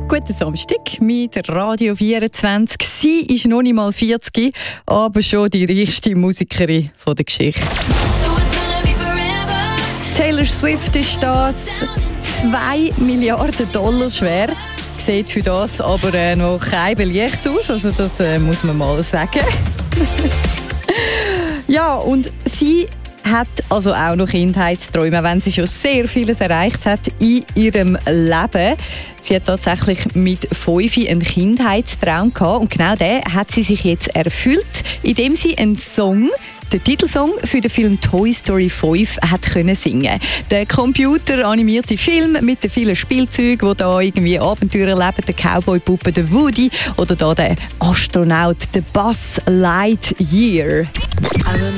Guten Samstag mit Radio 24. Sie ist noch nicht mal 40, aber schon die reichste Musikerin der Geschichte. Taylor Swift ist das, 2 Milliarden Dollar schwer. Sieht für das aber noch kein Licht aus, also das muss man mal sagen. Ja, und sie hat also auch noch Kindheitsträume, wenn sie schon sehr vieles erreicht hat in ihrem Leben. Sie hat tatsächlich mit 5 einen Kindheitstraum gehabt und genau den hat sie sich jetzt erfüllt, indem sie einen Song, den Titelsong für den Film Toy Story 5 hat können singen. Der computeranimierte Film mit den vielen Spielzeugen, die da irgendwie Abenteuer erleben, der Cowboy-Puppe, der Woody oder da der Astronaut, der Buzz Lightyear.